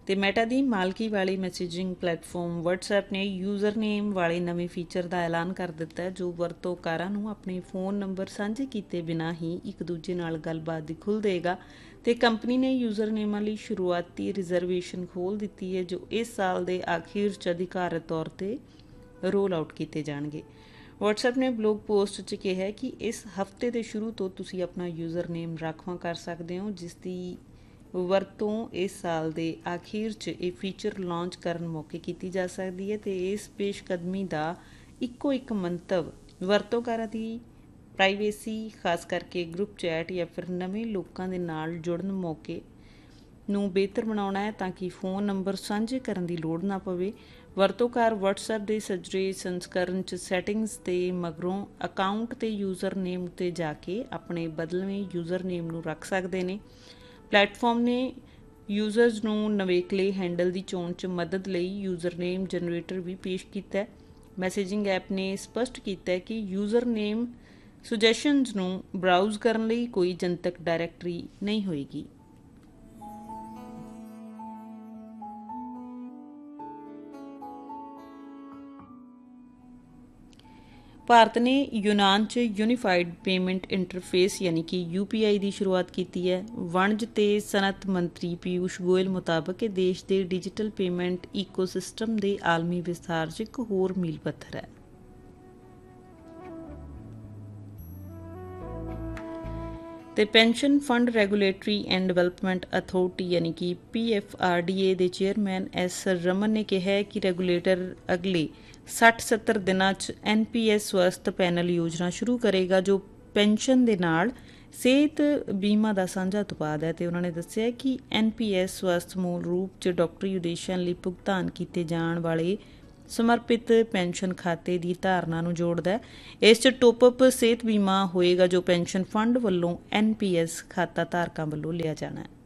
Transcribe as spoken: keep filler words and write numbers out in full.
ਤੇ ਮੈਟਾ ਦੀ ਮਾਲਕੀ ਵਾਲੇ ਮੈਸੇਜਿੰਗ ਪਲੇਟਫਾਰਮ WhatsApp ਨੇ ਯੂਜ਼ਰ ਨੇਮ ਵਾਲੇ ਨਵੇਂ ਫੀਚਰ ਦਾ ਐਲਾਨ ਕਰ ਦਿੱਤਾ ਹੈ, ਜੋ ਵਰਤੋਂਕਾਰਾਂ ਨੂੰ ਆਪਣੇ ਫ਼ੋਨ ਨੰਬਰ ਸਾਂਝੇ ਕੀਤੇ ਬਿਨਾਂ ਹੀ ਇੱਕ ਦੂਜੇ ਨਾਲ ਗੱਲਬਾਤ ਦੀ ਖੁੱਲ੍ਹ ਦੇਗਾ। ਤੇ ਕੰਪਨੀ ਨੇ ਯੂਜ਼ਰ ਨੇਮਾਂ ਲਈ ਸ਼ੁਰੂਆਤੀ ਰਿਜ਼ਰਵੇਸ਼ਨ ਖੋਲ੍ਹ ਦਿੱਤੀ ਹੈ, ਜੋ ਇਸ ਸਾਲ ਦੇ ਆਖਿਰ 'ਚ ਅਧਿਕਾਰਤ ਤੌਰ 'ਤੇ ਰੋਲ ਆਊਟ ਕੀਤੇ ਜਾਣਗੇ। WhatsApp ਨੇ ਬਲੌਗ ਪੋਸਟ 'ਚ ਕਿਹਾ ਕਿ ਇਸ ਹਫ਼ਤੇ ਦੇ ਸ਼ੁਰੂ ਤੋਂ ਤੁਸੀਂ ਆਪਣਾ ਯੂਜ਼ਰ ਨੇਮ ਰਾਖਵਾਂ ਕਰ ਸਕਦੇ ਹੋ, ਜਿਸ ਦੀ ਵਰਤੋਂ ਇਸ ਸਾਲ ਦੇ ਆਖਿਰ 'ਚ ਇਹ ਫੀਚਰ ਲਾਂਚ ਕਰਨ ਮੌਕੇ ਕੀਤੀ ਜਾ ਸਕਦੀ ਹੈ। ਤੇ ਇਸ ਪੇਸ਼ਕਦਮੀ ਦਾ ਇੱਕੋ ਇੱਕ ਮੰਤਵ ਵਰਤੋਂਕਾਰਾਂ ਦੀ ਪ੍ਰਾਈਵੇਸੀ, ਖਾਸ ਕਰਕੇ ਗਰੁੱਪ ਚੈਟ ਜਾਂ ਫਿਰ ਨਵੇਂ ਲੋਕਾਂ ਦੇ ਨਾਲ ਜੁੜਨ ਮੌਕੇ ਨੂੰ ਬਿਹਤਰ ਬਣਾਉਣਾ ਹੈ, ਤਾਂ ਕਿ ਫ਼ੋਨ ਨੰਬਰ ਸਾਂਝੇ ਕਰਨ ਦੀ ਲੋੜ ਨਾ ਪਵੇ। ਵਰਤੋਂਕਾਰ WhatsApp ਦੇ ਸੱਜਰੇ ਸੰਸਕਰਨ 'ਚ ਸੈਟਿੰਗਸ ਤੇ ਮਗਰੋਂ ਅਕਾਊਂਟ ਤੇ ਯੂਜ਼ਰ ਨੇਮ ਉੱਤੇ ਜਾ ਕੇ ਆਪਣੇ ਬਦਲਵੇਂ ਯੂਜ਼ਰ ਨੇਮ ਨੂੰ ਰੱਖ ਸਕਦੇ ਨੇ। ਪਲੇਟਫਾਰਮ ਨੇ ਯੂਜ਼ਰਸ ਨੂੰ ਨਵੇਕਲੇ ਹੈਂਡਲ ਦੀ ਚੋਣ 'ਚ ਮਦਦ ਲਈ ਯੂਜ਼ਰ ਨੇਮ ਜਨਰੇਟਰ ਵੀ ਪੇਸ਼ ਕੀਤਾ ਹੈ। ਮੈਸੇਜਿੰਗ ਐਪ ਨੇ ਸਪਸ਼ਟ ਕੀਤਾ ਹੈ ਕਿ ਯੂਜ਼ਰ ਨੇਮ ਸੁਜੈਸ਼ਨਜ਼ ਨੂੰ ਬਰਾਊਜ਼ ਕਰਨ ਲਈ ਕੋਈ ਜਨਤਕ ਡਾਇਰੈਕਟਰੀ ਨਹੀਂ ਹੋਏਗੀ। ਭਾਰਤ ਨੇ ਯੂਨਾਨ 'ਚ ਯੂਨੀਫਾਈਡ ਪੇਮੈਂਟ ਇੰਟਰਫੇਸ ਯਾਨੀ ਕਿ ਯੂ ਪੀ ਆਈ ਦੀ ਸ਼ੁਰੂਆਤ ਕੀਤੀ ਹੈ। ਵਣਜ ਤੇ ਸਨਅਤ ਮੰਤਰੀ ਪੀਯੂਸ਼ ਗੋਇਲ ਮੁਤਾਬਕ ਇਹ ਦੇਸ਼ ਦੇ ਡਿਜੀਟਲ ਪੇਮੈਂਟ ਈਕੋਸਿਸਟਮ ਦੇ ਆਲਮੀ ਵਿਸਥਾਰ 'ਚ ਇੱਕ ਹੋਰ ਮੀਲ ਪੱਥਰ ਹੈ। ਤੇ pension fund regulatory and development authority ਯਾਨੀ ਕਿ P F R D A ਦੇ ਚੇਅਰਮੈਨ ਐਸ ਰਮਨ ਨੇ ਕਿਹਾ ਹੈ ਕਿ ਰੈਗੂਲੇਟਰ ਅਗਲੇ ਸੱਠ ਸੱਤਰ ਦਿਨਾਂ 'ਚ ਐਨ ਪੀ ਐਸ ਸਵਸਥ ਪੈਨਲ ਯੋਜਨਾ ਸ਼ੁਰੂ ਕਰੇਗਾ, ਜੋ ਪੈਨਸ਼ਨ ਦੇ ਨਾਲ ਸਿਹਤ ਬੀਮਾ ਦਾ ਸਾਂਝਾ ਉਤਪਾਦ ਹੈ। ਤੇ ਉਹਨਾਂ ਨੇ ਦੱਸਿਆ ਕਿ ਐਨ ਪੀ ਐਸ ਸਵਸਥ ਮੂਲ ਰੂਪ 'ਚ ਡਾਕਟਰੀ ਉਦੇਸ਼ਾਂ ਲਈ ਭੁਗਤਾਨ ਕੀਤੇ ਜਾਣ ਵਾਲੇ ਸਮਰਪਿਤ ਪੈਨਸ਼ਨ ਖਾਤੇ ਦੀ ਧਾਰਨਾ ਨੂੰ ਜੋੜਦਾ ਹੈ। ਇਸ 'ਚ ਟੋਪਅਪ ਸਿਹਤ ਬੀਮਾ ਹੋਏਗਾ, ਜੋ ਪੈਨਸ਼ਨ ਫੰਡ ਵੱਲੋਂ ਐਨ ਪੀ ਐਸ ਖਾਤਾ ਧਾਰਕਾਂ ਵੱਲੋਂ ਲਿਆ ਜਾਣਾ ਹੈ।